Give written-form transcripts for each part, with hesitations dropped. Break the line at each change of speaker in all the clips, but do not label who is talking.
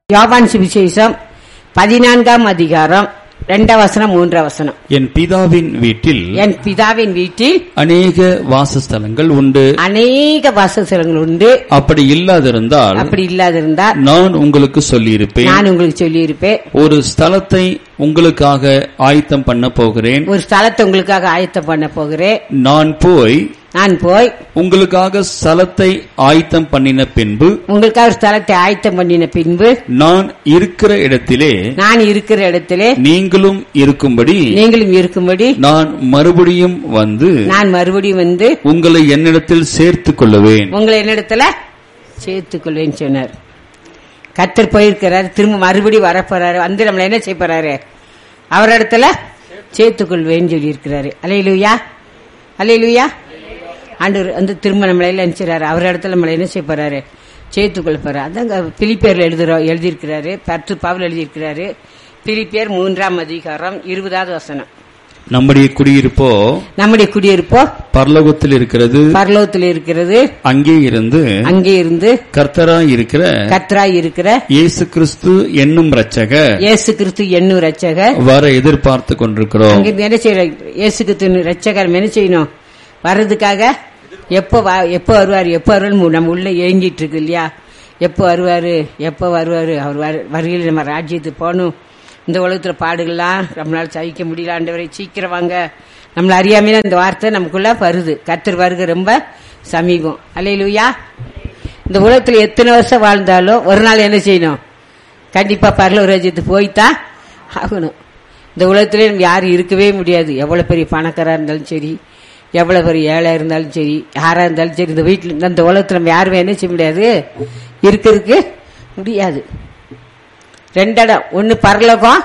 யோவான் சுவிசேஷம் 14ஆம் அதிகாரம் 2ஆம் வசனம் 3ஆம் வசனம்.
என் பிதாவின் வீட்டில்
அநேக
வாசஸ்தலங்கள் உண்டு. அப்படி இல்லாதிருந்தால் நான் உங்களுக்கு சொல்லியிருப்பேன். ஒரு ஸ்தலத்தை உங்களுக்காக ஆயத்தம் பண்ண போகிறேன். நான் போய் உங்களுக்காக ஸ்தலத்தை ஆயத்தம் பண்ணின பின்பு நான் இருக்கிற இடத்திலே நீங்களும் இருக்கும்படி நான் மறுபடியும் வந்து உங்களை என்னிடத்தில் சேர்த்துக் கொள்ளுவேன்
சொன்னார். கர்த்தர் போயிருக்கிறார், திரும்ப மறுபடியும் வரப்போறாரு, வந்து நம்மள என்ன செய்ய போறாரு? அவரிடத்துல சேர்த்துக்கொள்வேன்னு சொல்லி இருக்கிறாரு. அல்லேலூயா, அல்லேலூயா. ஆண்டவர் வந்து திரும்ப நம்மள நினைச்சாரு, அவர் இடத்துல நம்மள என்ன செய்ய போறாரு? சேர்த்துக்கொள்ள போறாரு. அதாங்க பிலிப்பியர்ல எழுதியிருக்கிறாரு, பவுல் எழுதியிருக்கிறாரு. பிலிப்பியர் 3ஆம் அதிகாரம் 20ஆவது வசனம்.
நம்முடைய குடியிருப்போ பரலோகத்தில் இருக்கிறது. அங்கே இருந்து கர்த்தராய் இருக்கிற இயேசு கிறிஸ்து என்னும் இரட்சகர் வர எதிர்பார்த்து கொண்டிருக்கிறோம்.
என்ன செய்யறோம்? இயேசு கிறிஸ்து இரட்சகர் என்ன செய்யணும்? வர்றதுக்காக எப்ப வருவாரு நம்ம உள்ள ஏங்கிட்டு இருக்கு இல்லையா? எப்ப வருவாரு? அவர் வருகையில் நம்ம ராஜ்யத்துக்கு போகணும். இந்த உலகத்துல பாடுகள்லாம் நம்மளால சகிக்க முடியல, ஆண்டவரை சீக்கிரம் வாங்க. நம்மள அறியாமையில இந்த வார்த்தை நமக்குள்ள வருது. கர்த்தர் வருகை ரொம்ப சமீபம். அல்லேலூயா. இந்த உலகத்துல எத்தனை வருஷம் வாழ்ந்தாலும் ஒரு நாள் என்ன செய்யணும்? கண்டிப்பா பரலோக ராஜ்யத்துக்கு போய்தான் ஆகணும். இந்த உலகத்திலே நம்ம யாரும் இருக்கவே முடியாது. எவ்வளவு பெரிய பணக்காரா இருந்தாலும் சரி, எவ்வளவு பெரிய ஏழை இருந்தாலும் சரி, யாரா இருந்தாலும் சரி, இந்த வீட்டுல இந்த உலகத்துல நம்ம யாருமே என்ன செய்ய முடியாது, இருக்கிறதுக்கு முடியாது. 2 இடம், ஒன்னு பரலோகம்,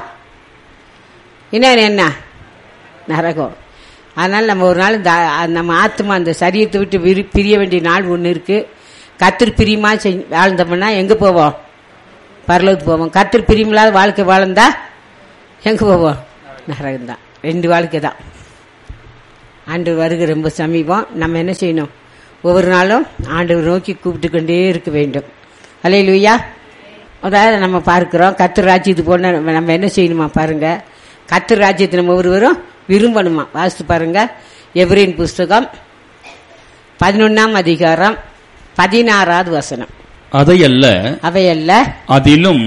என்ன நரகம். அதனால நம்ம ஒரு நாள் நம்ம ஆத்மா அந்த சரீரத்தை விட்டு பிரிய வேண்டிய நாள் ஒண்ணு இருக்கு. கர்த்தர் பிரியமா வாழ்ந்தோம்னா எங்க போவோம்? பரலோகத்துக்கு போவோம். கர்த்தர் பிரியமில்லாத வாழ்க்கை வாழ்ந்தா எங்க போவோம்? நரகம் தான். 2 வாழ்க்கை தான். ஆண்டவர் வருகை ரொம்ப சமீபம். நம்ம என்ன செய்யணும்? ஒவ்வொரு நாளும் ஆண்டவர் நோக்கி கூப்பிட்டு கொண்டே இருக்க வேண்டும். அல்லேலூயா. அதாவது நம்ம பார்க்கிறோம், கர்த்தர் ராஜ்யத்துக்கு போன நம்ம என்ன செய்யணுமா பாருங்க. கர்த்தர் ராஜ்யத்தை நம்ம ஒவ்வொருவரும் விரும்பணுமா? வாசித்து பாருங்க. எபிரேயர் புஸ்தகம் 11ஆம் அதிகாரம் 16ஆவது வசனம். அவையல்ல அதிலும்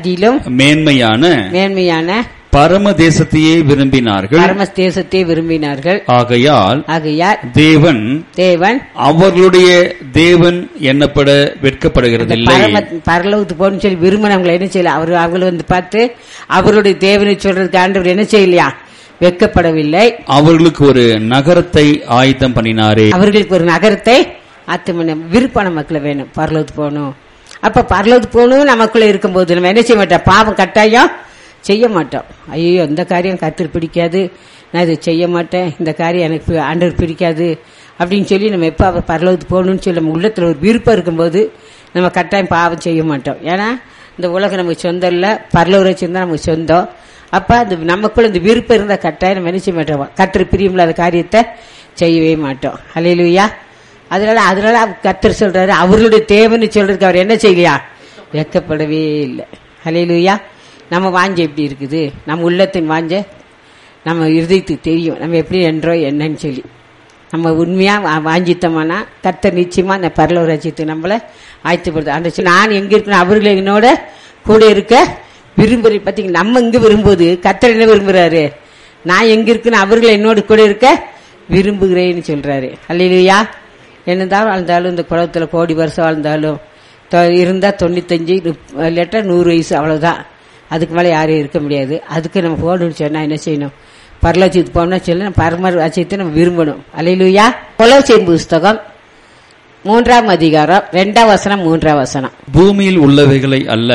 மேன்மையான
பரமதேசத்தையே விரும்பினார்கள். ஆகையால் தேவன் அவர்களுடைய தேவன் என்னப்பட வெட்கப்படுகிறதில்லை.
பரலோகத்துக்கு போகணும்னு சொல்லி விரும்பினவங்களை என்ன செய்யல? அவர்கள் வந்து பார்த்து அவருடைய தேவனை சொல்றதுக்கு ஆண்டவர் என்ன செய்யலையா? வெட்கப்படவில்லை.
அவர்களுக்கு ஒரு நகரத்தை ஆயத்தம் பண்ணினாரே.
அவர்களுக்கு ஒரு நகரத்தை ஆயத்தம் விருப்பான மக்களை வேணும். பரலோகத்துக்கு போகணும். அப்ப பரலோகத்துக்கு போகணும் நமக்குள்ள இருக்கும்போது நம்ம என்ன செய்ய மாட்டோம்? பாவம் கட்டாயம் செய்ய மாட்டோம். ஐயோ, இந்த காரியம் கர்த்தர் பிடிக்காது, நான் இதை செய்ய மாட்டேன், இந்த காரியம் எனக்கு ஆண்டவர் பிடிக்காது அப்படின்னு சொல்லி நம்ம எப்ப அவர் பரலோகத்துக்கு போகணும்னு சொல்லி நம்ம உள்ளத்துல ஒரு விருப்பம் இருக்கும்போது நம்ம கட்டாயம் பாவம் செய்ய மாட்டோம். ஏன்னா இந்த உலகம் நமக்கு சொந்தம் இல்ல, பரலோக ராஜ்யம் தான் நமக்கு சொந்தம். அப்ப அந்த நமக்குள்ள இந்த விருப்பம் இருந்தா கட்டாயம் நம்ம என்ன செய்ய மாட்டோம்? கர்த்தர் பிரியமில்லாத காரியத்தை செய்யவே மாட்டோம். அல்லேலூயா. அதனால கர்த்தர் சொல்றாரு, அவர்களுடைய தேவன்னு சொல்றதுக்கு அவர் என்ன செய்யலையா? வெட்கப்படவே இல்லை. அல்லேலூயா. நம்ம வாஞ்ச எப்படி இருக்குது? நம்ம உள்ளத்தின் வாஞ்ச நம்ம இருதயத்துக்கு தெரியும். நம்ம எப்படி என்றோ என்னன்னு சொல்லி நம்ம உண்மையா வாஞ்சித்தோம்னா கர்த்தர் நிச்சயமா அந்த பரலோக ராஜ்யத்துக்கு நம்மள ஆயத்தப்படுது. அந்த நான் எங்க இருக்கணும்? அவர்களை என்னோட கூட இருக்க விரும்புற. பாத்தீங்க, நம்ம இங்க விரும்புவது கர்த்தர் என்ன விரும்புறாரு? நான் எங்க இருக்குன்னு அவர்களை என்னோட கூட இருக்க விரும்புகிறேன்னு சொல்றாரு. அல்லேலூயா. என்னதான் வாழ்ந்தாலும் இந்த குளத்துல கோடி வருஷம் வாழ்ந்தாலும் இருந்தா 95 இல்லாட்டா 100 வயசு அவ்வளவுதான். அதுக்கு மேலே யாரும் இருக்க முடியாது. அதுக்கு நம்ம போகணும்னு சொன்னா என்ன செய்யணும்? பரலோகத்துக்கு போகணும்னா சொல்லி நம்ம பரம ராஜ்யத்தை நம்ம விரும்பணும். அல்லேலூயா. கொலோசியர் புஸ்தகம் 3ஆம் அதிகாரம் 2ஆம் வசனம் 3ஆம் வசனம்.
பூமியில் உள்ளவைகளை அல்ல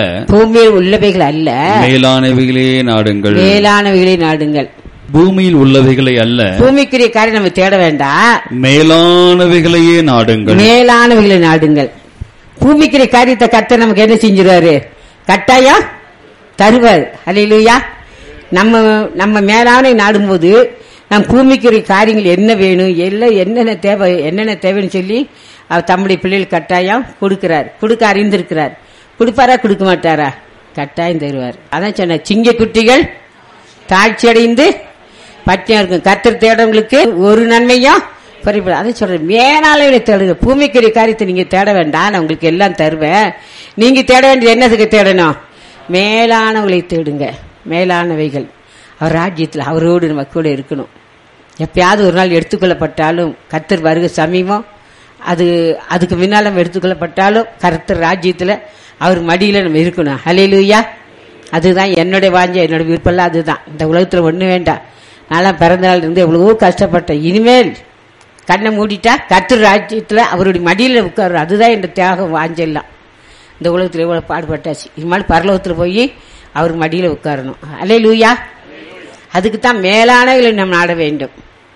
மேலானவைகளே நாடுங்கள். பூமியில் உள்ளவைகளை அல்ல,
பூமிக்குரிய காரியம் நம்ம தேட வேண்டாம்,
மேலானவைகளையே நாடுங்கள்.
பூமிக்குரிய காரியத்தை கர்த்தர் நமக்கு என்ன செஞ்சிருவாரு? கட்டாயம் தருவார். அல்லேலூயா. நம்ம மேலான நாடும்போது நம் பூமிக்குரிய காரியங்கள் என்ன வேணும், என்னென்ன தேவைன்னு சொல்லி அவர் தம்முடைய பிள்ளைகள் கட்டாயம் கொடுக்க அறிந்திருக்கிறார். கொடுப்பாரா கொடுக்க மாட்டாரா? கட்டாயம் தருவார். அதான் சொன்ன சிங்க குட்டிகள் தாழ்ச்சி அடைந்து பட்டியா இருக்கும். கர்த்தர் தேடவங்களுக்கு ஒரு நன்மையும் பறிப்படும். அதை சொல்றேன், மேலாளர்களை தேடுங்க. பூமிக்குரிய காரியத்தை நீங்க தேட வேண்டாம், நான் உங்களுக்கு எல்லாம் தருவேன். நீங்க தேட வேண்டியது என்னதுக்கு தேடணும்? மேலானவங்களை தேடுங்க. மேலானவைகள் அவர் ராஜ்யத்தில் அவரோடு நம்ம கூட இருக்கணும். எப்பயாவது ஒரு நாள் எடுத்துக்கொள்ளப்பட்டாலும் கர்த்தர் வருகை சமீபம், அதுக்கு முன்னால எடுத்துக்கொள்ளப்பட்டாலும் கர்த்தர் ராஜ்யத்துல அவர் மடியில நம்ம இருக்கணும். ஹல்லேலூயா. அதுதான் என்னுடைய வாஞ்சை, என்னோட விருப்பம். அதுதான். இந்த உலகத்துல ஒண்ணு வேண்டாம். நான் பிறந்த நாள் இருந்து எவ்வளவோ கஷ்டப்பட்டேன். இனிமேல் கண்ணை மூடிட்டா கர்த்தர் ராஜ்யத்துல அவருடைய மடியில உட்காரு. அதுதான் என் தியாகம் வாஞ்செல்லாம். இந்த உலகத்துல எவ்வளவு பாடுபட்டாச்சு. இனிமேல் பரலோகத்துல போய் அவர் மடியில உட்காரணும். ஹல்லேலூயா. அதுக்குத்தான் மேலானவர்களை நாம் நாட வேண்டும்.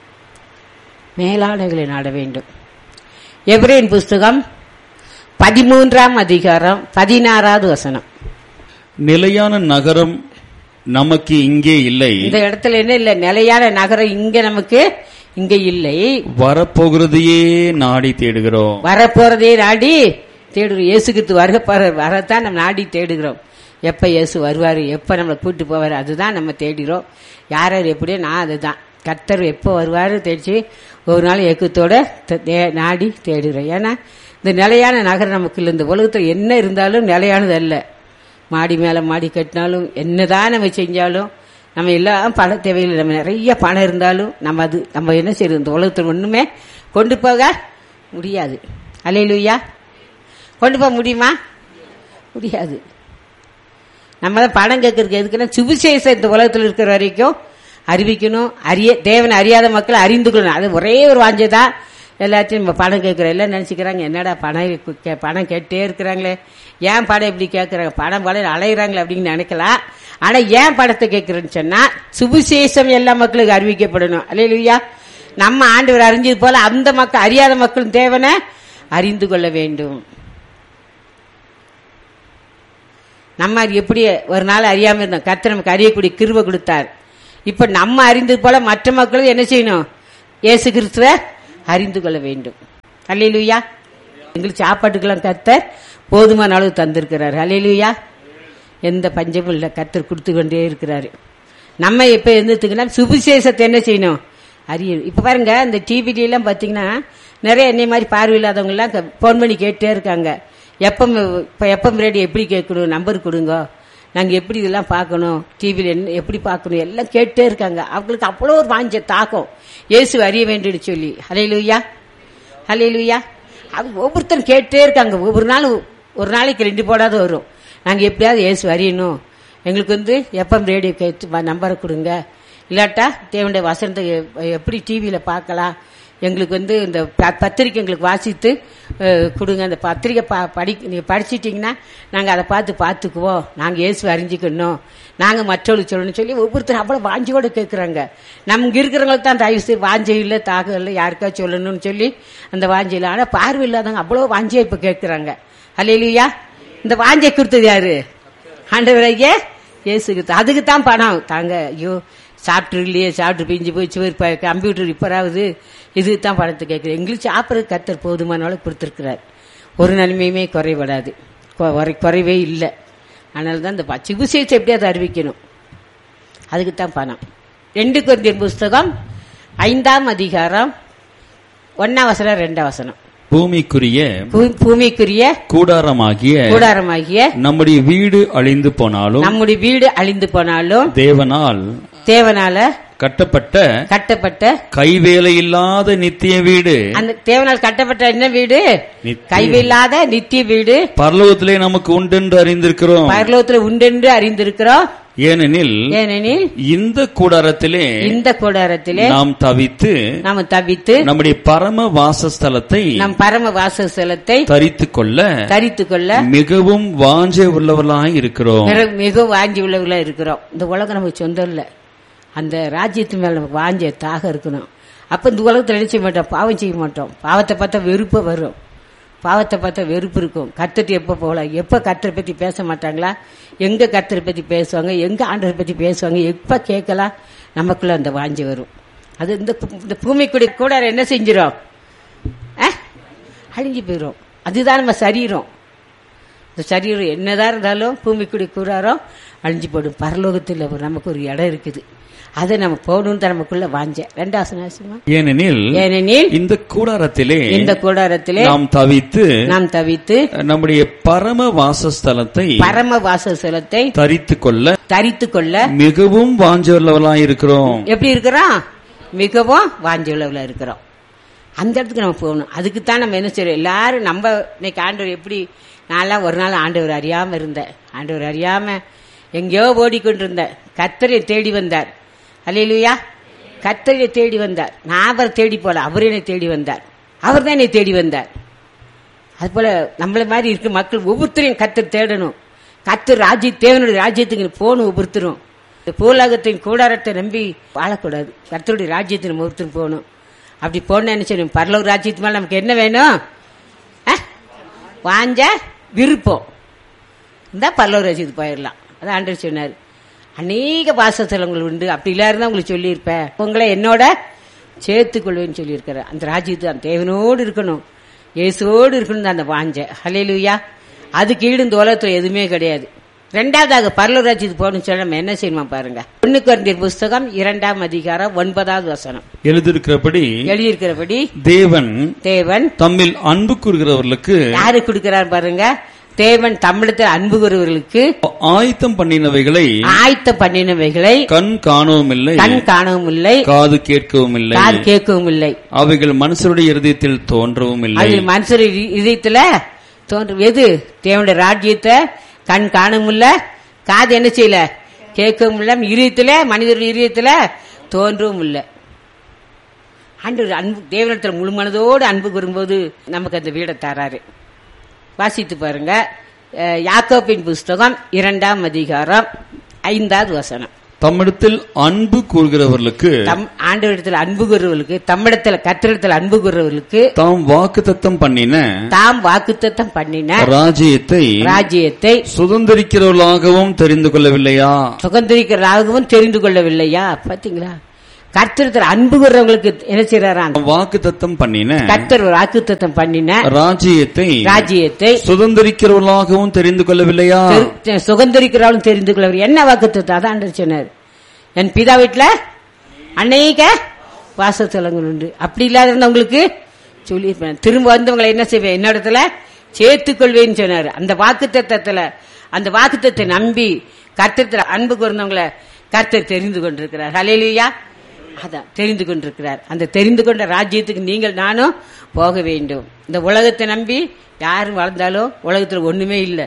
மேலானவர்களை நாட வேண்டும். எபிரேயர் புஸ்தகம் 13ஆம் அதிகாரம் 16வது வசனம்.
நிலையான நகரம் நமக்கு இங்கே இல்லை.
இந்த இடத்துல என்ன இல்ல? நிலையான நகரம் இங்க நமக்கு இங்க இல்லை.
வரப்போகிறதையே நாடி தேடுகிறோம்.
வரப்போறதே நாடி தேடுகிறோம். இயேசு கிறிஸ்து வரத்தான் நம்ம நாடி தேடுகிறோம். எப்ப இயேசு வருவாரு, எப்ப நம்மளை கூட்டு போவாரு, அதுதான் நம்ம தேடுகிறோம். யார் எப்படியோ நான் அதுதான். கர்த்தர் எப்போ வருவாரு தேடிச்சு ஒரு நாள் ஏக்கத்தோட நாடி தேடுகிறோம். ஏன்னா இந்த நிலையான நகரம் நமக்கு இல்லை. இந்த உலகத்தில் என்ன இருந்தாலும் நிலையானது அல்ல. மாடி மேல மாடி கட்டினாலும் என்னதான் நம்ம செஞ்சாலும் நம்ம எல்லாம் பண தேவையில்லை. நம்ம நிறைய பணம் இருந்தாலும் நம்ம என்ன செய்யறது? இந்த உலகத்தில் ஒண்ணுமே கொண்டு போக முடியாது. அல்லேலூயா. கொண்டு போக முடியுமா? முடியாது. நம்ம தான் பணம் கேட்கறதுக்கு எதுக்குன்னா சுவிசேஷம் இந்த உலகத்தில் இருக்கிற வரைக்கும் அறிவிக்கணும். தேவனை அறியாத மக்களை அறிந்து கொள்ளணும். அது ஒரே ஒரு வாஞ்சைதான். எல்லாத்தையும் நம்ம பணம் கேட்கிறோம். எல்லாம் நினைச்சுக்கிறாங்க, என்னடா பணம் கேட்டே இருக்கிறாங்களே, ஏன் படம் இப்படி கேட்கறாங்க, பணம் அலையிறாங்களே அப்படின்னு நினைக்கலாம். ஆனா ஏன் படத்தை கேட்கிறேன்னு சொன்னா சுவிசேஷம் எல்லா மக்களுக்கு அறிவிக்கப்படணும். அல்லேலூயா. நம்ம ஆண்டவர் அறிஞ்சது போல அந்த மக்கள் அறியாத மக்களும் தேவனை அறிந்து கொள்ள வேண்டும். நம்ம எப்படி ஒரு நாள் அறியாம இருந்தோம், கர்த்தர் நமக்கு அறியக்கூடிய கிருபை கொடுத்தார். இப்ப நம்ம அறிந்தது போல மற்ற மக்களும் என்ன செய்யணும்? இயேசு கிறிஸ்துவை அறிந்து கொள்ள வேண்டும். அல்லேலூயா. எங்களுக்கு சாப்பாட்டுக்கெல்லாம் கர்த்தர் போதுமான அளவு தந்திருக்கிறார். அல்லேலூயா. எந்த பஞ்சமும் இல்லை, கர்த்தர் கொடுத்து கொண்டே இருக்கிறாரு. நம்ம இப்ப இருந்துட்டுங்கன்னா சுவிசேஷத்தை என்ன செய்யணும்? அறியணும். இப்ப பாருங்க, இந்த டிவில எல்லாம் பாத்தீங்கன்னா நிறைய என்னை மாதிரி பார்வையில்லாதவங்க எல்லாம் போன் பண்ணி கேட்டே இருக்காங்க. எப்பம் ரேடியோ எப்படி கேட்கணும், நம்பர் கொடுங்க, நாங்க எப்படி இதெல்லாம் பார்க்கணும், டிவியில் என்ன எப்படி பார்க்கணும் எல்லாம் கேட்டே இருக்காங்க. அவங்களுக்கு அவ்வளோ ஒரு வாஞ்ச தாக்கம் இயேசு அறிய வேண்டும் சொல்லி. ஹல்லேலூயா. ஹல்லேலூயா. அது ஒவ்வொருத்தரும் கேட்டே இருக்காங்க. ஒரு நாளைக்கு 2 போடாத வரும். நாங்க எப்படியாவது இயேசு அறியணும், எங்களுக்கு எப்பம் ரேடியோ கேட்டு நம்பரை கொடுங்க, இல்லாட்டா தேவனுடைய வசனத்தை எப்படி டிவியில பார்க்கலாம், எங்களுக்கு இந்த பத்திரிக்கை எங்களுக்கு வாசித்து கொடுங்க, அந்த பத்திரிக்கை நீங்க படிச்சிட்டீங்கன்னா நாங்க அதை பார்த்துக்குவோம், நாங்க இயேசு அறிஞ்சிக்கணும், நாங்க மற்றவர்களுக்கு சொல்லணும்னு சொல்லி ஒவ்வொருத்தரும் அவ்வளவு வாஞ்சியோட கேட்கறாங்க. நமக்கு இருக்கிறவங்களுக்கு தான் தயவு செய்து வாஞ்சை இல்லை, தாகம் இல்லை, யாருக்கா சொல்லணும்னு சொல்லி அந்த வாஞ்சையில். ஆனா பார்வை இல்லாதவங்க அவ்வளவு வாஞ்சியா இப்ப கேட்கறாங்க. அல்லேலூயா. இந்த வாஞ்சை கொடுத்தது யாரு? ஆண்டவராகிய இயேசு கிறிஸ்து. அதுக்கு தான் பணம் தாங்க. ஐயோ சாப்பிட்டு பிஞ்சு போய் சுவர் கம்ப்யூட்டர் ரிப்பேராகுது, இதுக்கு தான் பணத்தை கேட்குறேன். எங்களுக்கு சாப்பிட்றது கர்த்தர் போதுமான அளவு கொடுத்துருக்கிறார். ஒரு நன்மையுமே குறைபடாது, குறைவே இல்லை. அதனால தான் இந்த சுவிசேஷத்தை எப்படியாவது அறிவிக்கணும், அதுக்கு தான் பணம். 2 கொரிந்தியர் புஸ்தகம் 5ஆம் அதிகாரம் 1ஆம் வசனம் 2ஆம் வசனம். பூமிக்குரிய கூடாரமாகிய
நம்முடைய வீடு அழிந்து போனாலும்
தேவனால
கட்டப்பட்ட கைவேலை இல்லாத நித்திய வீடு.
அந்த தேவனால் கட்டப்பட்ட என்ன வீடு? கைவேலாத நித்திய வீடு
பரலோகத்திலே நமக்கு உண்டென்று அறிந்திருக்கிறோம். ஏனெனில் இந்த கூடாரத்திலே நாம் தவித்து நம்முடைய பரம வாசஸ்தலத்தை தரித்துக் கொள்ள மிகவும் வாஞ்சை உள்ளவர்களாய் இருக்கிறோம்.
மிகவும் வாஞ்சி உள்ளவர்களாய் இருக்கிறோம். இந்த உலகம் நமக்கு சொந்தம் இல்ல, அந்த ராஜ்யத்து மேல நமக்கு வாஞ்ச தாக இருக்கணும். அப்ப இந்த உலகத்துல என்ன செய்ய மாட்டோம்? பாவம் செய்ய மாட்டோம். பாவத்தை பார்த்தா வெறுப்பு வரும், பாவத்தை பார்த்தா வெறுப்பு இருக்கும். கர்த்தர் எப்ப போகலாம், எப்ப கர்த்தரை பத்தி பேச மாட்டாங்களா, எங்க கர்த்தரை பத்தி பேசுவாங்க, எங்க ஆண்டரை பத்தி பேசுவாங்க, எப்ப கேட்கலாம், நமக்குள்ள அந்த வாஞ்சி வரும். அது இந்த பூமிக்குடி கூட என்ன செஞ்சிடும்? அழிஞ்சு போயிடும். அதுதான் நம்ம சரீரம். இந்த சரீரம் என்னதான் இருந்தாலும் பூமிக்குடி கூறாரோ அழிஞ்சு போடும். பரலோகத்தில் நமக்கு ஒரு இடம் இருக்குது, அதை நம்ம போகணும்னு தான் நமக்குள்ள வாஞ்ச. ரெண்டாவது
ஏனெனில் இந்த கூடாரத்திலே நாம் தவித்து நம்முடைய பரம வாசஸ்தலத்தை தரித்து கொள்ள மிகவும் வாஞ்சவுள்ளவர்களாய் இருக்கிறோம்.
எப்படி இருக்கிறோம்? மிகவும் வாஞ்சவுள்ளவர்களா இருக்கிறோம். அந்த இடத்துக்கு நம்ம போகணும். அதுக்குத்தான் நம்ம என்ன செய்யறோம்? எல்லாரும் நம்ம இன்னைக்கு ஆண்டவர் எப்படி, நான்லாம் ஒரு நாள் ஆண்டவர் அறியாம இருந்தேன். ஆண்டவர் அறியாம எங்கேயோ ஓடிக்கொண்டிருந்தேன். கர்த்தரை தேடி வந்தார். அல்லேலூயா. கர்த்தரை தேடி வந்தார். நான் அவரை தேடி போல, அவர் என்னை தேடி வந்தார். அவர் தான் என்னை தேடி வந்தார். அது போல நம்மள மாதிரி இருக்க மக்கள் ஒவ்வொருத்தரையும் கர்த்தர் தேடணும். கர்த்தர் தேவனுடைய ராஜ்யத்துக்கு போகணும். ஒவ்வொருத்தரும் பூலோகத்தின் கூடாரத்தை நம்பி வாழக்கூடாது. கர்த்தருடைய ராஜ்யத்தை நம்ம ஒருத்தரும் போகணும். அப்படி போன என்ன செய்யணும்? பரலோக ராஜ்யத்து மேல நமக்கு என்ன வேணும்? வாஞ்ச விருப்பம் இருந்தா பரலோக ராஜ்யத்துக்கு போயிடலாம். அதான் ஆண்டவர் சொன்னார். அநேக வாசஸ்தலங்கள் உண்டு, அப்படி இல்லாருந்தா உங்களுக்கு சொல்லியிருப்பேன், உங்களை என்னோட சேர்த்துக்கொள்வேன்னு சொல்லியிருக்கிற. அந்த ராஜ்யத்து அந்த தேவனோடு இருக்கணும், இயேசுவோடு இருக்கணும் அந்த வாஞ்ச. ஹல்லேலூயா. அதுக்கு ஈடு இந்த உலகத்துல எதுவுமே கிடையாது. ரெண்டாவதாக பரலோக ராஜ்யத்துக்கு போகணும்னு சொல்ல நம்ம என்ன செய்யணுமா பாருங்க. 1 கொரிந்தியர் புஸ்தகம் 2ஆம் அதிகாரம் 9வது வசனம்
எழுதியிருக்கிறபடி தேவன் தம்மில் அன்பு கூறுகிறவர்களுக்கு
யாரு கொடுக்கிறார் பாருங்க. தேவன் தமிழத்தில் அன்பு கூறுவர்களுக்கு
ஆயத்தம் பண்ணினவைகளை கண் காணவும் இல்லை, காது கேட்கவும் இல்லை, அவைகள் மனுஷருடைய இருதயத்தில் தோன்றவும் இல்லை.
மனுஷருடைய இதயத்துல தோன்றும் எது? தேவனுடைய ராஜ்யத்தை கண் காணவும் இல்ல, காது என்ன செய்யல, கேட்கவும் இல்ல, இதயத்துல மனிதருடைய இதயத்துல தோன்றவும் இல்லை. ஆண்டவர் அன்பு தேவனிடத்தில் முழு மனதோடு அன்பு கூறும்போது நமக்கு அந்த வீடை தராரு. வாசித்து பாருங்க. யாக்கோபின் புஸ்தகம் 2ஆம் அதிகாரம் 5வது வசனம்.
தம்மிடத்தில் அன்பு கூறுகிறவர்களுக்கு,
ஆண்டவரிடத்தில் அன்பு கூறுவர்களுக்கு, தம்மிடத்தில் கர்த்தரிடத்தில் அன்பு கூறுவர்களுக்கு
தாம் வாக்குத்தத்தம் பண்ணின
ராஜ்யத்தை
சுதந்திரிக்கிறவர்களாகவும் தெரிந்து
கொள்ளவில்லையா? பாத்தீங்களா? கர்த்தரிடத்தில் அன்பு கூறுறவங்களுக்கு என்ன செய்யறாராம்?
வாக்குத்தத்தம் பண்ணின
கர்த்தர் வாக்குத்தத்தம் பண்ணின
ராஜ்யத்தை சுதந்திரிக்கிறவர்களாகவும் தெரிந்து கொள்ளவில்லையா?
சுதந்திரிக்கிறவர்களும் தெரிந்து கொள்ளவில்லை. என்ன வாக்குத்தத்தம்? அதான் சொன்னார், என் பிதா வீட்டுல அநேக வாசஸ்தலங்கள் உண்டு. அப்படி இல்லாதவங்களுக்கு சொல்லியிருப்பேன், திரும்ப வந்தவங்களை என்ன செய்வேன், என்னிடத்துல சேர்த்துக் கொள்வேன்னு சொன்னார். அந்த வாக்குத்தத்தத்துல, அந்த வாக்குத்தத்தை நம்பி கர்த்தரிடத்தில் அன்பு கூர்ந்தவங்களை கர்த்தர் தெரிந்து கொண்டிருக்கிறார். ஹல்லேலூயா. அதான் தெரிந்து கொண்டிருக்கிறார். அந்த தெரிந்து கொண்ட ராஜ்யத்துக்கு நீங்கள் நானும் போக வேண்டும். இந்த உலகத்தை நம்பி யாரும் வாழ்ந்தாலும் உலகத்துல ஒண்ணுமே இல்லை.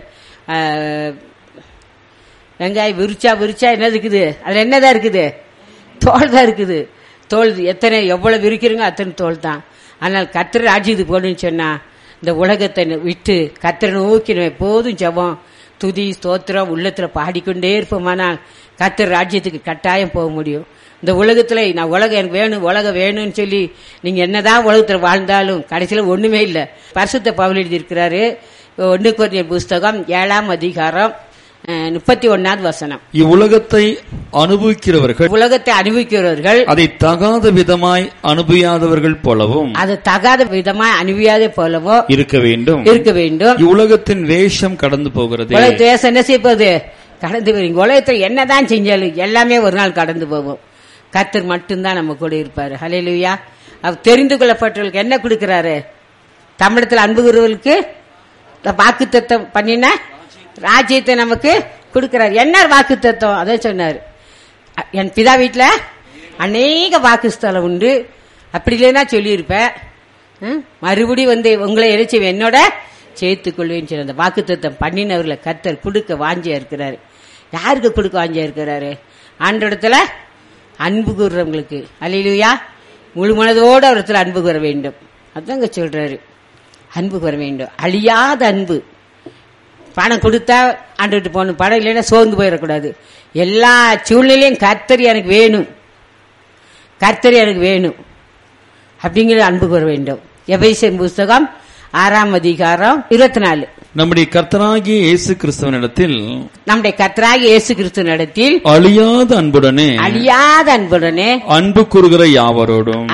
வெங்காயம் விரிச்சா என்ன இருக்குது? அதுல என்னதான் இருக்குது? தோல் தான் இருக்குது. தோல் எத்தனை எவ்வளவு விரிக்கிறீங்க அத்தனை தோல் தான். ஆனால் கர்த்தர் ராஜ்யத்துக்கு போகணும்னு சொன்னா இந்த உலகத்தை விட்டு கர்த்தரை நோக்கி எப்போதும் ஜெபம், துதி, ஸ்தோத்திரம் உள்ளத்துல பாடிக்கொண்டே இருப்போமானால் கர்த்தர் ராஜ்யத்துக்கு கட்டாயம் போக முடியும். இந்த உலகத்துல நான் உலகம் எனக்கு வேணும், உலகம் வேணும்னு சொல்லி நீங்க என்னதான் உலகத்துல வாழ்ந்தாலும் கடைசியில ஒண்ணுமே இல்ல. பரிசுத்த பவுல் எழுதியிருக்கிறாரு 1 கொரிந்தியர் புஸ்தகம் 7ஆம் அதிகாரம் 31வது வசனம்.
இவ்வுலகத்தை அனுபவிக்கிறவர்கள் அதை தகாத விதமாய் அனுபவியாதவர்கள் போலவும் இருக்க வேண்டும். இவ்வுலகத்தின் வேஷம் கடந்து போகிறது.
வேஷம் என்ன செய்வது? கடந்து போறீங்க. உலகத்தில் என்னதான் செஞ்சாலும் எல்லாமே ஒரு நாள் கடந்து போகும். கர்த்தர் மட்டும்தான் நம்ம கூட இருப்பாரு. ஹல்லேலூயா. அவர் தெரிந்து கொள்ளப்பட்டவர்களுக்கு என்ன கொடுக்கிறாரு? தமிழத்தில் அன்பு கூறுவர்களுக்கு வாக்குத்தத்தம் பண்ணின ராஜ்யத்தை நமக்கு கொடுக்கிறார். என்ன வாக்குத்தத்தம்? அதை சொன்னார், என் பிதா வீட்டுல அநேக வாக்குஸ்தலம் உண்டு. அப்படி இல்லைன்னா சொல்லியிருப்பேன், மறுபடி உங்களை இறைச்சி என்னோட சேர்த்துக் கொள்வேன்னு சொல்லி அந்த வாக்குத்தத்தம் பண்ணினவர்களை கர்த்தர் கொடுக்க வாஞ்சியா இருக்கிறாரு. யாருக்கு கொடுக்க வாஞ்சியா இருக்கிறாரு? ஆண்டவரிடத்துல அன்பு கூறுறவங்களுக்கு. அல்லேலூயா. முழு மனதோடு அவரிடத்துல அன்பு கூற வேண்டும். அதாங்க சொல்றாரு, அன்பு கூற வேண்டும். அழியாத அன்பு. பணம் கொடுத்தா ஆண்டுகிட்டு போகணும், பணம் இல்லைன்னா சோர்ந்து போயிடக்கூடாது. எல்லா சூழ்நிலையும் கர்த்தர் எனக்கு வேணும், கர்த்தர் எனக்கு வேணும் அப்படிங்கிற அன்பு கூற வேண்டும். எபேசியர் புஸ்தகம் 6ஆம் அதிகாரம் 24.
நம்முடைய கர்த்தராகிய இயேசு கிறிஸ்துவனிடத்தில் அழியாத அன்புடனே அன்பு கூறுகிற யாவரோடும்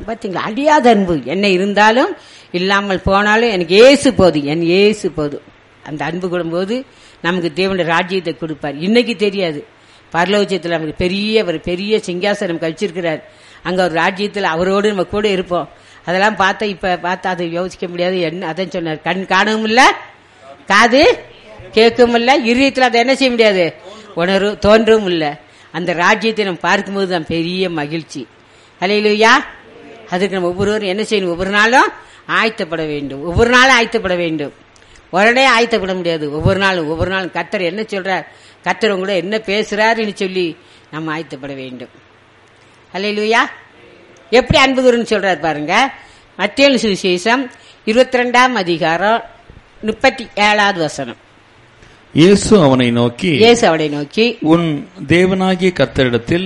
பாத்தீங்களா? அழியாத அன்பு. என்ன இருந்தாலும் இல்லாமல் போனாலும் எனக்கு இயேசு போதும், என் இயேசு போதும். அந்த அன்பு கொள்ளும்போது நமக்கு தேவனுடைய ராஜ்யத்தை கொடுப்பார். இன்னைக்கு தெரியாது, பரலோகத்தில் நமக்கு பெரிய சிங்காசனம் கழிச்சிருக்கிறார். அங்க ஒரு ராஜ்யத்தில் அவரோடு நம்ம கூட இருப்போம். அதெல்லாம் பார்த்தா அதை யோசிக்க முடியாது. என்ன அதான் சொன்னார், கண் காணவும் இல்ல, காது கேட்கவும் இல்ல, இருதயத்தில் அதை என்ன செய்ய முடியாது, தோன்றவும் இல்லை. அந்த ராஜ்யத்தை நம்ம பார்க்கும்போது தான் பெரிய மகிழ்ச்சி. அல்லேலூயா. அதுக்கு நம்ம ஒவ்வொருவரும் என்ன செய்யணும், ஒவ்வொரு நாளும் ஆயத்தப்பட வேண்டும். ஒவ்வொரு நாளும் ஆயத்தப்பட வேண்டும். உடனே ஆயத்தப்பட முடியாது. ஒவ்வொரு நாளும் கர்த்தர் என்ன சொல்றார், கர்த்தர் உங்களோட என்ன பேசுறாருன்னு சொல்லி நம்ம ஆயத்தப்பட வேண்டும். அல்லேலூயா. எப்படி அன்பு கூறுன்னு சொல்றாரு பாருங்க. மத்தேயு சுவிசேஷம் 22ஆம் அதிகாரம் 37வது வசனம்.
இயேசு அவனை நோக்கி,
உன்
தேவனாகிய கர்த்தரிடத்தில்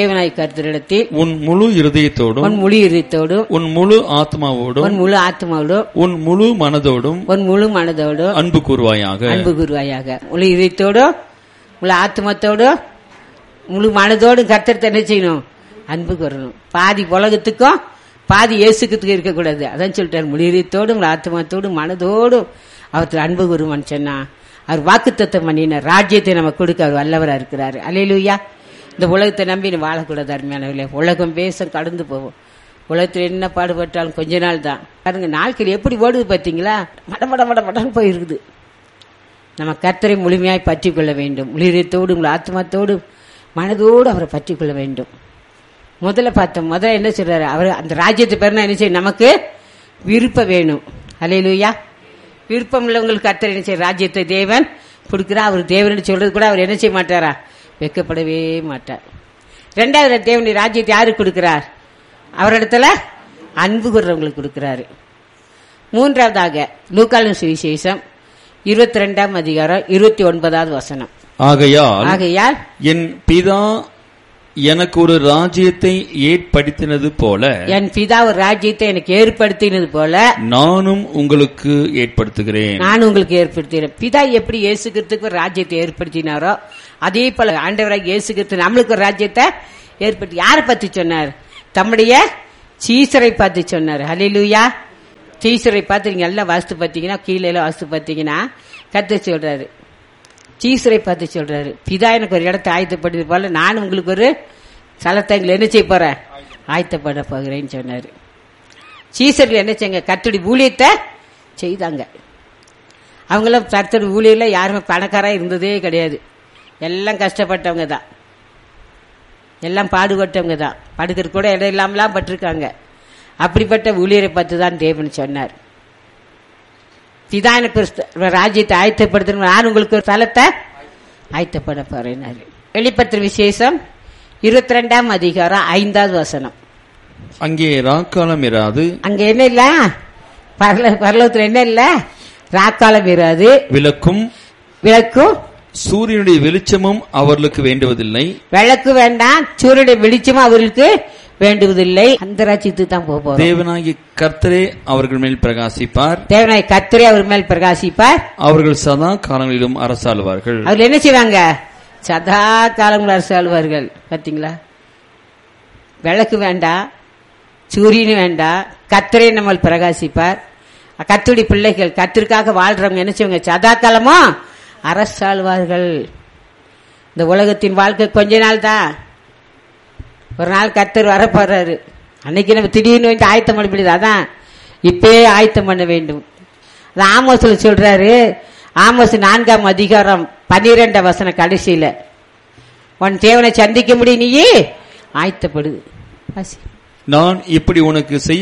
உன்
முழு இருதயத்தோடும் உன் முழு ஆத்மாவோடும் உன் முழு மனதோடும் அன்பு கூறுவாயாக.
முழு இதயத்தோடும் முழு ஆத்மத்தோடும் முழு மனதோடும் கர்த்தர் என்ன செய்யணும், அன்பு கூறணும். பாதி உலகத்துக்கும் பாதி இயேசுக்கு இருக்கக்கூடாது. அதான் சொல்லிட்டார், முழு இதயத்தோடும் முழு ஆத்மத்தோடும் மனதோடும் அவருக்கு அன்பு கூறுவான்னு சொன்னா அவர் வாக்குத்தத்தம் பண்ணினார். ராஜ்யத்தை நம்ம கொடுக்க அவர் வல்லவரா இருக்கிறாரு. அல்லேலூயா. இந்த உலகத்தை நம்பி நம்ம வாழக்கூடாது அருமையானவர்களே. உலகம் பேச கடந்து போவோம். உலகத்தில் என்ன பாடுபட்டாலும் கொஞ்ச நாள் தான். பாருங்க, நாட்கள் எப்படி ஓடுது பார்த்தீங்களா, மடமடன்னு போயிருக்குது. நம்ம கர்த்தரை முழுமையாய் பற்றி கொள்ள வேண்டும். முழுதத்தோடு ஆத்மாத்தோடு மனதோடு அவரை பற்றி கொள்ள வேண்டும். முதல்ல என்ன சொல்றாரு, அவர் அந்த ராஜ்யத்தை பெறணும் என்ன செய்யும், நமக்கு விருப்பம் வேணும். அல்லேலூயா. விருப்பம் உள்ளவங்களுக்கு கர்த்தர் என்ன செய்ய, ராஜ்யத்தை தேவன் கொடுக்கிறா. அவர் தேவன் சொல்றது கூட அவர் என்ன செய்ய மாட்டாரா, வெட்கப்படவே மாட்டார். ரெண்டாவது, தேவனுடைய ராஜ்யத்தை யாருக்கு கொடுக்கிறார், அவரிடத்துல அன்பு கூர்றவங்களுக்கு கொடுக்கிறாரு. மூன்றாவதாக லூக்காவின் சுவிசேஷம் 22ஆம் அதிகாரம் 29வது வசனம்.
ஆகையால் என் பிதா எனக்கு ஒரு ராஜ்யத்தை ஏற்படுத்தினது போல,
என் பிதா ஒரு ராஜ்யத்தை எனக்கு ஏற்படுத்தினது போல
நானும் உங்களுக்கு ஏற்படுத்துகிறேன்.
பிதா எப்படி இயேசு கிறிஸ்துவுக்கு ஒரு ராஜ்யத்தை ஏற்படுத்தினாரோ அதே போல ஆண்டவராகிய இயேசு கிறிஸ்து நம்மளுக்கு ஒரு ராஜ்யத்தை ஏற்படுத்தி. யாரை பத்தி சொன்னார், தம்முடைய சீசரை பார்த்து சொன்னார். ஹல்லேலூயா. சீசரை பார்த்து நீங்க எல்லாம் வாஸ்து பார்த்தீங்கன்னா, கீழே எல்லாம் வாஸ்து பார்த்தீங்கன்னா கர்த்தர் சொல்றாரு, சீசரை பார்த்து சொல்றாரு, பிதா எனக்கு ஒரு இடத்தை ஆயத்தப்படுது போல நான் உங்களுக்கு ஒரு ஸ்தலத்தை என்ன செய்ய போறேன், ஆயத்தப்பட போகிறேன்னு சொன்னாரு. சீசர்கள் என்ன செய்ய, கர்த்தருடைய ஊழியத்தை செய்தாங்க. அவங்களும் கர்த்தருடைய ஊழியர்ல யாருமே பணக்காரா இருந்ததே கிடையாது. எல்லாம் கஷ்டப்பட்டவங்க தான், எல்லாம் பாடுபட்டவங்க தான். படுக்கிற கூட இடம் இல்லாமலாம் பட்டிருக்காங்க. அப்படிப்பட்ட ஊழியரை பார்த்து தான் தேவன் சொன்னார், பிதா எனக்கு ஒரு ராஜ்யத்தை ஆயத்தப்படுத்த நான் உங்களுக்கு ஒரு ஸ்தலத்தை ஆயத்தப்பட போறேன். வெளிப்படுத்துற விசேஷம் 22ஆம் அதிகாரம் 5வது வசனம்.
அங்கே ராக்காலம் இராது.
அங்க என்ன இல்ல, பரலோகத்துல என்ன இல்ல, ராக்காலம் இராது. விளக்கும்
சூரியனுடைய வெளிச்சமும் அவர்களுக்கு வேண்டுவதில்லை.
விளக்கு வேண்டாம், சூரியனுடைய வெளிச்சமும் அவர்களுக்கு வேண்டுவதில்லை. அந்த ராஜ்யத்துக்கு தான் போவோம்.
தேவனாகிய கர்த்தரே அவர்கள் மேல் பிரகாசிப்பார். அவர்கள் சதா காலங்களிலும் அரசாளுவார்கள்.
அவர்கள் என்ன செய்வாங்க, சதா காலங்களும் அரசாளுவார்கள். பாத்தீங்களா, விளக்கு வேண்டாம், சூரியன் வேண்டாம், கர்த்தரே நம்ம பிரகாசிப்பார். கர்த்தருடைய பிள்ளைகள் கர்த்தருக்காக வாழ்றவங்க என்ன செய்வாங்க, சதா காலமும் அரசாளுவார்கள். இந்த உலகத்தின் வாழ்க்கை கொஞ்ச நாள் தான். ஒரு நாள் கர்த்தர் வரப்போறாரு. அன்னைக்கு நம்ம திடீர்னு வந்து ஆயத்தம் பண்ண முடியாது. அதான் இப்பயே ஆயத்தம் பண்ண வேண்டும். ஆமோஸ்ல சொல்றாரு, ஆமோஸ் 4ஆம் அதிகாரம் 12ஆம் வசனம் கடைசியில, உன் தேவனை சந்திக்க முடியும், நீயே ஆயத்தப்படுது.
நான் இப்படி உனக்கு செய்ய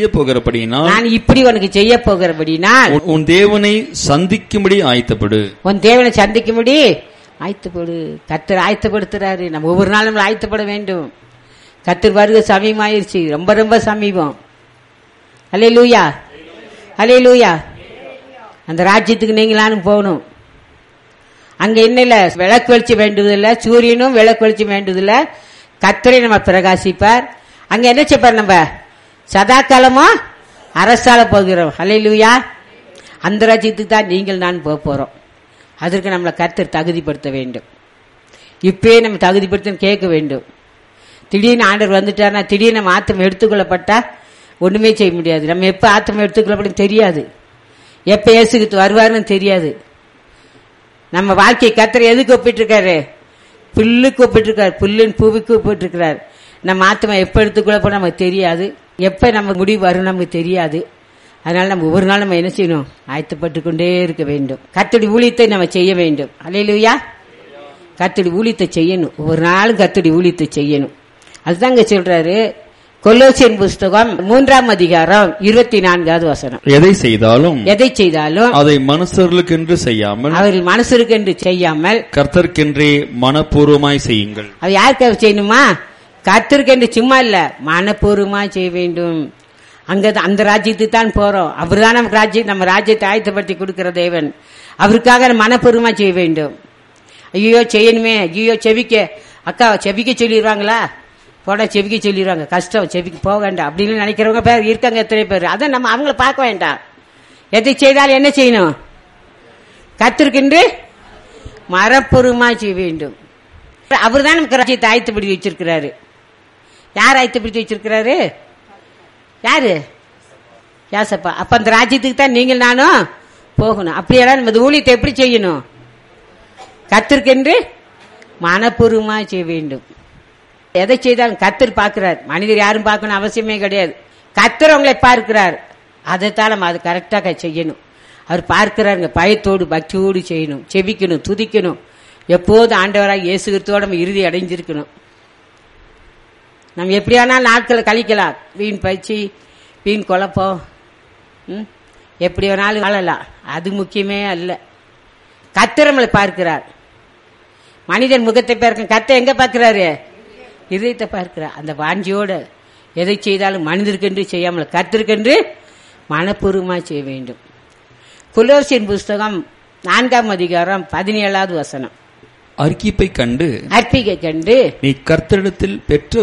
போகிறபடினால் உன் தேவனை சந்திக்கும்படி ஆயத்தப்படு.
உன் தேவனை சந்திக்கும்படி ஆயத்தப்படு. கர்த்தர் ஆயத்தப்படுத்துறாரு. நம்ம ஒவ்வொரு நாளும் ஆயத்தப்பட வேண்டும். கர்த்தர் வருகை சமீபமாயிருச்சு, ரொம்ப ரொம்ப சமீபம். அல்லேலூயா, அல்லேலூயா. அந்த ராஜ்யத்துக்கு நீங்களானும் போகணும். அங்க என்ன இல்ல, விளக்கு வெளிச்சம் வேண்டுவதில்லை, சூரியனும் விளக்கு வெளிச்சம் வேண்டுவதில்லை, கர்த்தரை நம்ம பிரகாசிப்பார். அங்க என்ன செய்ப்பார், நம்ம சதா காலமும் அரசால போகிறோம். அல்லேலூயா. அந்த ராஜ்யத்துக்கு தான் நீங்கள் நான் போக போறோம். அதற்கு நம்மளை கர்த்தர் தகுதிப்படுத்த வேண்டும். இப்பயே நம்ம தகுதிப்படுத்த கேட்க வேண்டும். திடீர்னு ஆண்டவர் வந்துட்டார்னா, திடீர்னு நம்ம ஆத்மா எடுத்துக்கொள்ளப்பட்டா ஒண்ணுமே செய்ய முடியாது. நம்ம எப்ப ஆத்மா எடுத்துக்கொள்ளப்படும் தெரியாது, எப்ப இயேசுக்கு வருவாருன்னு தெரியாது. நம்ம வாழ்க்கையை கர்த்தர் எதுக்கு ஒப்பிட்டிருக்காரு? புல்லுக்கு ஒப்பிட்டிருக்காரு. புல்லின் பூவுக்கு ஒப்பிட்டிருக்கிறார். நம்ம ஆத்மா எப்ப எடுத்துக்குள்ள போன நமக்கு தெரியாது, எப்ப நம்ம முடிவு வரும் நமக்கு தெரியாது. அதனால நம்ம ஒவ்வொரு நாள் நம்ம என்ன செய்யணும்? ஆயத்தப்பட்டு கொண்டே இருக்க வேண்டும். கர்த்தருடைய ஊழியத்தை நம்ம செய்ய வேண்டும். அல்லேலூயா. கர்த்தருடைய ஊழியத்தை செய்யணும். ஒவ்வொரு நாளும் கர்த்தருடைய ஊழியத்தை செய்யணும். அதுதான் இங்க சொல்றாரு. கொலோசியர் புஸ்தகம் 3ஆம் அதிகாரம் 24வது வசனம்.
எதை செய்தாலும்
அதை
மனுஷர்களுக்கென்று செய்யாமல்,
அவர்கள் மனுஷருக்கென்று செய்யாமல்
கர்த்தருக்கென்றே மனப்பூர்வமாய் செய்யுங்கள்.
அது யாருக்காக செய்யணுமா? கர்த்தருக்கென்று சும்மா இல்ல, மனப்பூர்வமாய் செய்ய வேண்டும். அங்க அந்த ராஜ்யத்துக்கு தான் போறோம். அவர்தான் நமக்கு ராஜ்யம், நம்ம ராஜ்யத்தை ஆயத்தப்படுத்தி கொடுக்கிற தேவன். அவருக்காக மனப்பூர்வமா செய்ய வேண்டும். ஐயோ செய்யணுமே, ஐயோ செவிக்க அக்கா செவிக்க சொல்லிடுவாங்களா, போட செவிக்க சொல்லிடுவாங்க, கஷ்டம் செவிக்கு போக வேண்டாம் அப்படின்னு நினைக்கிறவங்க பேர் இருக்காங்க, எத்தனை பேர். அதை நம்ம அவங்கள பார்க்க வேண்டாம். எதை செய்தாலும் என்ன செய்யணும்? கர்த்தருக்கென்று மனப்பூர்வமா செய்ய வேண்டும். அவர் தான் நமக்கு ராஜ்யத்தை ஆயத்தப்படுத்தி வச்சிருக்கிறாரு. யார் ஆயத்தப்படுத்தி வச்சிருக்கிறாரு? யாரு? யாசப்பா. அப்ப அந்த ராஜ்யத்துக்கு தான் நீங்கள் நானும் போகணும். அப்படியெல்லாம் நம்ம ஊழியத்தை எப்படி செய்யணும்? கர்த்தருக்கென்று மனப்பூர்வமா செய்ய வேண்டும். எதை செய்தாலும் கர்த்தர் பார்க்கிறார். மனிதர் யாரும் பார்க்கணும் அவசியமே கிடையாது. கர்த்தர் உங்களை பார்க்கிறார். அதைத்தான் நம்ம அது கரெக்டாக செய்யணும். அவர் பார்க்கிறாருங்க. பயத்தோடு பக்தியோடு செய்யணும், செபிக்கணும், துதிக்கணும். எப்போதும் ஆண்டவராக இயேசு கிறிஸ்துவோட நம்ம இறுதி அடைஞ்சிருக்கணும். நம்ம எப்படியானாலும் நாட்களை கழிக்கலாம். வீண் பயிற்சி, வீண் குழப்பம், எப்படி வேணாலும் வாழலாம். அது முக்கியமே அல்ல. கர்த்தர் நம்மளை பார்க்கிறார். மனிதன் முகத்தை பார்க்க, கர்த்தர் எங்க பார்க்கிறாரு? இதயத்தை பார்க்கிறார். அந்த வாஞ்சியோட எதை செய்தாலும் மனிதருக்கென்று செய்யாமல் கர்த்தருக்கென்று மனப்பூர்வமா செய்ய வேண்டும். கொலோசியர் புஸ்தகம் 4ஆம் அதிகாரம் 17வது வசனம்.
அர்ப்பணிப்பை கண்டு
நீ
கர்த்தரிடத்தில் பெற்ற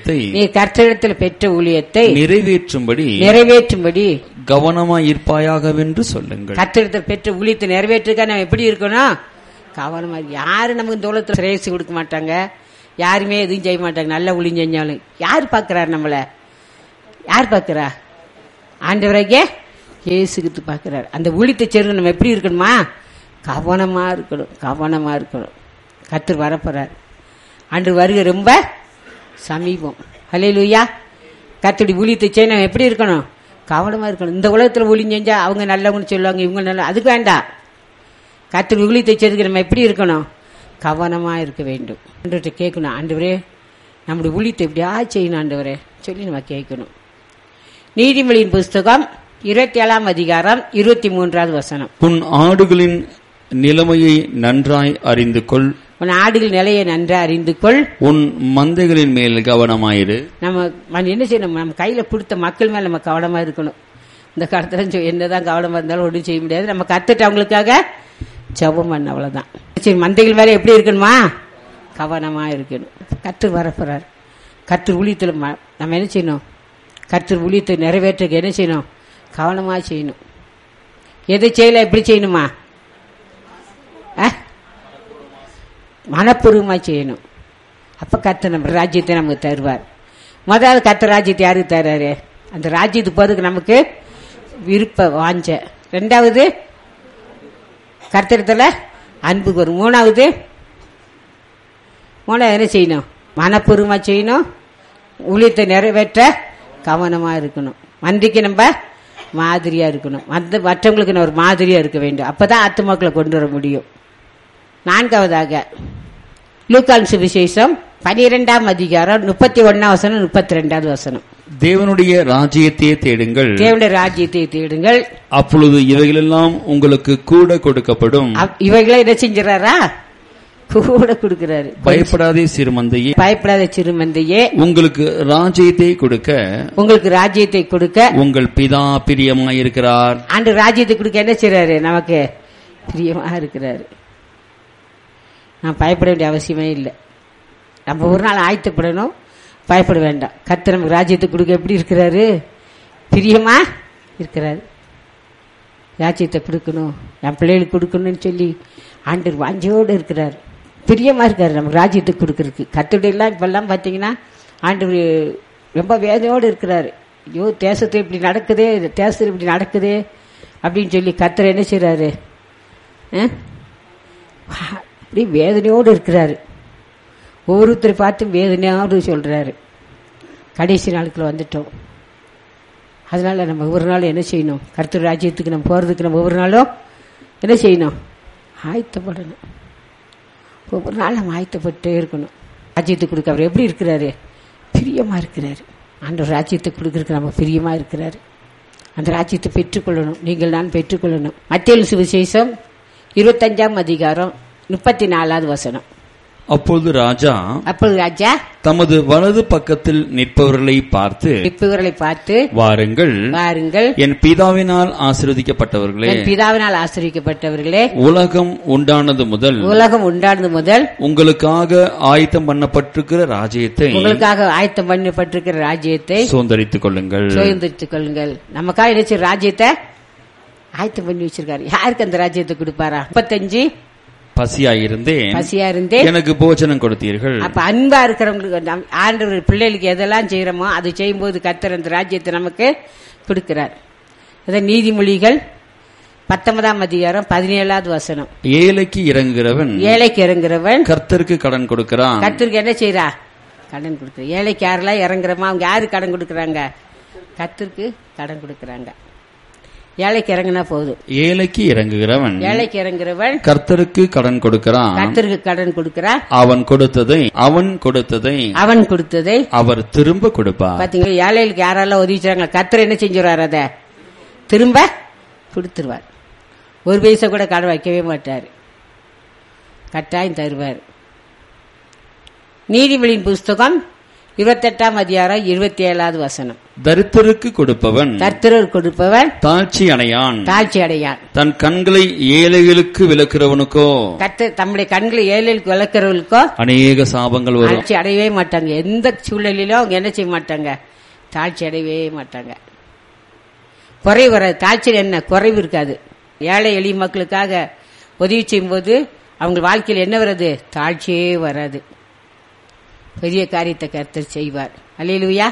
ஊழியத்தை நிறைவேற்றும்படி கவனமாயிருப்பாயாகவென்று சொல்லுங்கள்.
கர்த்தரிடத்தில் பெற்ற ஊழியத்தை நிறைவேற்றுக்க நம்ம எப்படி இருக்கணும்? கவனமா. யாரும் நமக்கு இந்த உலகத்தில் சிரேசி கொடுக்க மாட்டாங்க, யாருமே எதுவும் செய்ய மாட்டாங்க. நல்ல ஊழியம் செஞ்சாலும் யார் பார்க்கிறார்? நம்மள யார் பார்க்கிறா? ஆண்டவராகிய இயேசு கிறிஸ்து பார்க்கிறார். அந்த ஊழியத்தை சேர்ந்து நம்ம எப்படி இருக்கணுமா? கவனமா இருக்கணும். கர்த்தர் வரப்போறார். அன்று வருகை ரொம்ப சமீபம். ஹல்லேலூயா. கர்த்தருடைய ஊழியத்தை செய்ய நம்ம எப்படி இருக்கணும்? கவனமா இருக்கணும். இந்த உலகத்துல ஊழியம் செஞ்சா அவங்க நல்லவங்கன்னு சொல்லுவாங்க, இவங்க நல்ல, அதுக்கு வேண்டாம். கர்த்தருடைய ஊழியத்தை செய்யறதுக்கு நம்ம எப்படி இருக்கணும்? கவனமா இருக்க வேண்டும். ஆண்டவர்கிட்ட கேட்கணும், ஆண்டவரே நம்முடைய ஊழியத்தை எப்படியா செய்யணும் ஆண்டவரே சொல்லி நம்ம கேட்கணும். நீதிமொழியின் புஸ்தகம் 27ஆம் அதிகாரம் 23வது வசனம்.
உன் ஆடுகளின் நிலைமையை நன்றாய் அறிந்து கொள்.
உன் ஆடுகள் நிலையை நன்றாய் அறிந்து கொள்.
உன் மந்தைகளின் மேல் கவனமாயிரு.
நம்ம என்ன செய்யணும்? நம்ம கையில கொடுத்த மக்கள் மேல நம்ம கவனமா இருக்கணும். இந்த காலத்துல என்னதான் கவனமா இருந்தாலும் ஒன்றும் செய்ய முடியாது. நம்ம கத்துட்டு அவங்களுக்காக ஜெபம் பண்ண, அவ்வளவுதான். சரி, மந்தைகள் மேல எப்படி இருக்கணுமா? கவனமா இருக்கணும். கர்த்தர் வரப்போறார். கர்த்தர் ஊழியத்தில் நம்ம என்ன செய்யணும்? கர்த்தர் ஊழியத்தை நிறைவேற்ற என்ன செய்யணும்? கவனமா செய்யணும். எதை செய்யல எப்படி செய்யணுமா? மனப்பூர்வமா செய்யணும். அப்ப கர்த்தர் நம்ம ராஜ்யத்தை நமக்கு தருவார். முதல்ல கர்த்தர் ராஜ்யத்தை யாருக்கு தர்றாரு? அந்த ராஜ்யத்துக்கு போறதுக்கு நமக்கு விருப்ப வாஞ்ச. ரெண்டாவது கர்த்தரிடத்துல அன்பு வரும். மூணாவது என்ன செய்யணும்? மனப்பூர்வமா செய்யணும். ஊழியத்தை நிறைவேற்ற கவனமா இருக்கணும். மந்திக்கு நம்ம மாதிரியா இருக்கணும். மற்றவங்களுக்கு ஒரு மாதிரியா இருக்க வேண்டும். அப்பதான் ஆத்துமாக்களை கொண்டு வர முடியும். நான்காவதாக லூக்கான் சுவிசேஷம் 12ஆம் அதிகாரம் 31ஆம் வசனம் 32வது வசனம்.
தேவனுடைய ராஜ்யத்தையே தேடுங்கள்.
தேவனுடைய ராஜ்யத்தை தேடுங்கள்,
அப்பொழுது இவைகளெல்லாம் உங்களுக்கு கூட கொடுக்கப்படும்.
இவைகளை என்ன செஞ்சாரா? கூட கொடுக்கிறாரு.
பயப்படாதே சிறுமந்தையே, உங்களுக்கு ராஜ்யத்தை கொடுக்க உங்கள் பிதா பிரியமாயிருக்கிறார்.
ஆண்டு ராஜ்யத்தை கொடுக்க என்ன செய்றாரு? நமக்கு பிரியமா இருக்கிறாரு. நான் பயப்பட வேண்டிய அவசியமே இல்லை. நம்ம ஒரு நாள் ஆயத்தப்படணும், பயப்பட வேண்டாம். கர்த்தர் நமக்கு ராஜ்யத்தை கொடுக்க எப்படி இருக்கிறாரு? பிரியமா இருக்கிறாரு. ராஜ்யத்தை கொடுக்கணும், என் பிள்ளைகளுக்கு கொடுக்கணும்னு சொல்லி ஆண்டவர் வாஞ்சையோடு இருக்கிறார். பிரியமா இருக்காரு நமக்கு ராஜ்யத்தை கொடுக்கறதுக்கு. கர்த்தருடையெல்லாம் இப்பெல்லாம் பார்த்தீங்கன்னா ஆண்டவர் ரொம்ப வேதனையோடு இருக்கிறாரு. ஐயோ தேசத்தில் இப்படி நடக்குதே அப்படின்னு சொல்லி கர்த்தர் என்ன செய்றாரு? அப்படி வேதனையோடு இருக்கிறாரு. ஒவ்வொருத்தரை பார்த்து வேதனையோடு சொல்றாரு. கடைசி நாளுக்குள்ள வந்துட்டோம். அதனால நம்ம ஒவ்வொரு நாளும் என்ன செய்யணும்? கர்த்தர் ராஜ்யத்துக்கு நம்ம போறதுக்கு நம்ம ஒவ்வொரு நாளும் என்ன செய்யணும்? ஆயத்தப்படணும். ஒவ்வொரு நாள் நம்ம ஆயத்தப்பட்டே இருக்கணும். ராஜ்யத்துக்கு கொடுக்க அவர் எப்படி இருக்கிறாரு? பிரியமா இருக்கிறாரு. ஆண்டவர் ராஜ்யத்தை கொடுக்கறதுக்கு நம்ம பிரியமா இருக்கிறாரு. அந்த ராஜ்யத்தை பெற்றுக்கொள்ளணும். நீங்கள் நான் பெற்றுக்கொள்ளணும். மத்தேயு சுவிசேஷம் 25ஆம் அதிகாரம் 34வது வசனம்.
அப்பொழுது ராஜா தமது வலது பக்கத்தில் நிற்பவர்களை பார்த்து வாருங்கள், என் பிதாவினால் ஆசீர்வதிக்கப்பட்டவர்களே, உலகம் உண்டானது முதல் உங்களுக்காக ஆயத்தம் பண்ணப்பட்டிருக்கிற ராஜ்யத்தை சுதந்தரித்துக் கொள்ளுங்கள்.
நமக்காக என்ன ராஜ்யத்தை ஆயத்தம் பண்ணி வச்சிருக்காரு. யாருக்கு அந்த ராஜ்யத்தை கொடுப்பாரா? 35
பசியாயிருந்தேன் எனக்கு போஜனம் கொடுத்தீர்கள்.
அப்ப அன்பா இருக்கிறவங்களுக்கு ஆண்டவர் பிள்ளைகளுக்கு எதெல்லாம் செய்யறோமோ அது செய்யும்போது கர்த்தர் அந்த ராஜ்யத்தை நமக்கு கொடுக்கிறார். அதான் நீதிமொழிகள் 19ஆம் அதிகாரம் 17வது வசனம்.
ஏழைக்கு இறங்குகிறவன் கர்த்தருக்கு கடன் கொடுக்கிறான்.
கர்த்தருக்கு என்ன செய்யறா? கடன் கொடுக்குற. ஏழைக்கு யாரெல்லாம் இறங்குறமா அவங்க யாரு கடன் கொடுக்கறாங்க? கர்த்தருக்கு கடன் கொடுக்கறாங்க. ஏழைக்கு இறங்கினா போதும்.
ஏழைக்கு இறங்குகிறவன்
கர்த்தருக்கு
கடன் கொடுக்கிறான். அவன் கொடுத்ததை அவர் திரும்ப கொடுப்பார்.
பாத்தீங்களா? ஏழைகளுக்கு யாரெல்லாம் உதவிச்சாங்க கர்த்தர் என்ன செஞ்சுருவார்? அதை திரும்ப கொடுத்துருவார். ஒரு பைசா கூட கடன் வைக்கவே மாட்டார். கட்டாயம் தருவார். நீதிமொழியின் புஸ்தகம் 28ஆம் அதிகாரம் 27வது வசனம்.
தரித்திரருக்கு கொடுப்பவன்
தாழ்ச்சி அடையான்.
தன் கண்களை ஏழைகளுக்கு விலக்கிறவனுக்கோ
தம்முடைய கண்களை ஏழைகளுக்கு விலக்கிறவர்களுக்கோ
அநேக சாபங்கள் வரும்.
தாழ்ச்சி அடையவே மாட்டாங்க. எந்த சூழ்நிலையிலும் அவங்க என்ன செய்ய மாட்டாங்க? தாழ்ச்சி அடையவே மாட்டாங்க. குறைவு வராது. தாழ்ச்சி என்ன? குறைவு இருக்காது. ஏழை எளிய மக்களுக்காக உதவி செய்யும் போது அவங்க வாழ்க்கையில் என்ன வராது? தாழ்ச்சியே வராது. பெரிய காரியத்தை கர்த்தர் செய்வார். அல்லேலூயா.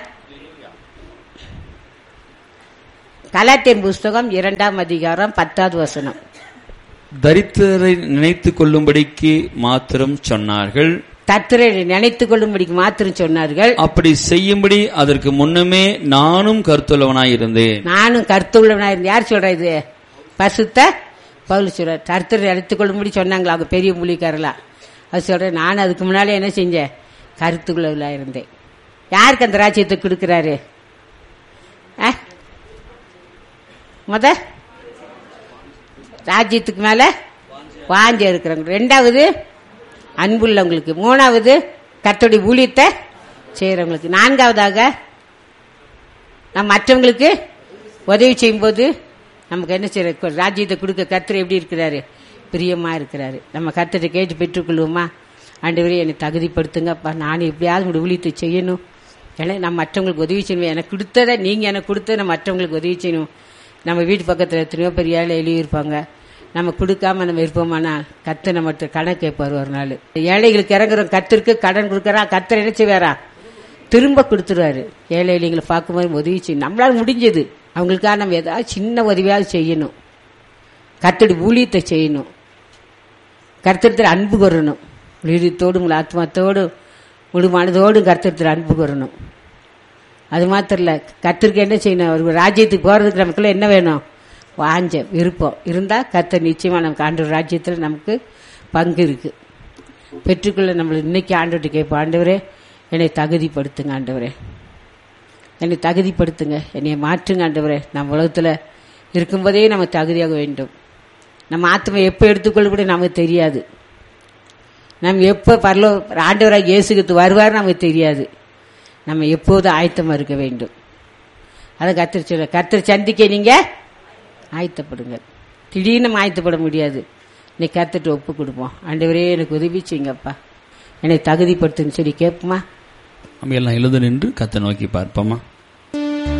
கலாத்தியர் புஸ்தகம் 2ஆம் அதிகாரம் 10வது வசனம்.
தரித்திரரை நினைத்துக் கொள்ளும்படிக்கு மாத்திரம் சொன்னார்கள்.
தரித்திரரை நினைத்துக் கொள்ளும்படிக்கு மாத்திரம் சொன்னார்கள்.
அப்படி செய்யும்படி அதற்கு முன்னமே நானும் கருத்துள்ளவனாயிருந்தேன்.
யார் சொல்ற? இது பரிசுத்த பவுல் சொல்ற. தரித்திரரை நினைத்துக் கொள்ளும்படி சொன்னாங்களா அவங்க பெரிய மூலிக்காரலா? அது சொல்ற. நான் அதுக்கு முன்னாலே என்ன செஞ்சேன்? கருத்துக்குள்ள இருந்தேன். யாருக்கு அந்த ராஜ்யத்தை கொடுக்கிறாரு? ராஜ்யத்துக்கு மேல வாஞ்ச இருக்கிறவங்க. 2வது அன்புள்ளவங்களுக்கு. 3வது கர்த்தருடைய ஊழியத்தை செய்யறவங்களுக்கு. 4வதாக நம்ம மற்றவங்களுக்கு உதவி செய்யும் போது நமக்கு என்ன செய்யற? ராஜ்யத்தை கொடுக்க கர்த்தர் எப்படி இருக்கிறாரு? பிரியமா இருக்கிறாரு. நம்ம கர்த்தரை கேட்டு பெற்றுக்கொள்வோமா? ஆண்டவரே என்னை தகுதிப்படுத்துங்கப்பா, நான் எப்படியாவது உங்களுடைய ஊழியத்தை செய்யணும். ஏன்னா நம்ம மற்றவங்களுக்கு உதவி செய்யணும். எனக்கு கொடுத்ததை நீங்க எனக்கு கொடுத்ததை நம்ம மற்றவங்களுக்கு உதவி செய்யணும். நம்ம வீட்டு பக்கத்தில் எத்தனையோ பெரிய ஏழை எழுதியிருப்பாங்க. நம்ம கொடுக்காம நம்ம இருப்போமானா கர்த்தர் நம்ம கடன் கேட்பார். ஒரு நாள் ஏழைகளுக்கு இறங்குறோம். கர்த்தருக்கு கடன் கொடுக்கறா. கர்த்தர் என்ன செய்வாரா? திரும்ப கொடுத்துருவாரு. ஏழை எளியங்களை பார்க்கும்போது உதவி செய்யணும். நம்மளால முடிஞ்சது அவங்களுக்காக நம்ம ஏதாவது சின்ன உதவியாவது செய்யணும். கர்த்தருடைய ஊழியத்தை செய்யணும். கர்த்தர் அன்பு கூறணும். உயிரத்தோடு உங்கள் ஆத்மாத்தோடு முழு மனதோடு கர்த்தர் அன்பு கூறணும். அது மாத்திரம் இல்ல, கர்த்தருக்கு என்ன செய்யணும்? ஒரு ராஜ்யத்துக்கு போறதுக்கு நமக்குள்ள என்ன வேணும்? வாஞ்ச விருப்பம் இருந்தா கர்த்தர் நிச்சயமா நமக்கு ஆண்டவர் ராஜ்யத்தில் நமக்கு பங்கு இருக்கு. பெற்றுக்கொள்ள நம்மள இன்னைக்கு ஆண்டவர்கிட்ட கேட்போம். ஆண்டவரே என்னை தகுதிப்படுத்துங்க. ஆண்டவரே என்னை தகுதிப்படுத்துங்க. என்னை மாற்றுங்க. ஆண்டவரே நம்ம உலகத்துல இருக்கும்போதே நம்ம தகுதியாக வேண்டும். நம்ம ஆத்மா எப்போ எடுத்துக்கொள்ள நமக்கு தெரியாது. நம்ம எப்போ ஆண்டவராக இயேசுக்கு வருவார் நமக்கு தெரியாது. நம்ம எப்போதும் ஆயத்தமா இருக்க வேண்டும். அதை கர்த்தர் சொல்ல. கர்த்தர் சந்திக்க நீங்க ஆயத்தப்படுங்க. திடீர்னு நம்ம ஆயத்தப்பட முடியாது. இன்னைக்கு கர்த்தர்ட்ட ஒப்பு கொடுப்போம். ஆண்டவரே எனக்கு உதவி செய்யுங்கப்பா, என்னை தகுதிப்படுத்துன்னு சொல்லி கேட்போமா?
நம்ம எல்லாம் எழுந்து நின்று கர்த்தரை நோக்கி பார்ப்போமா?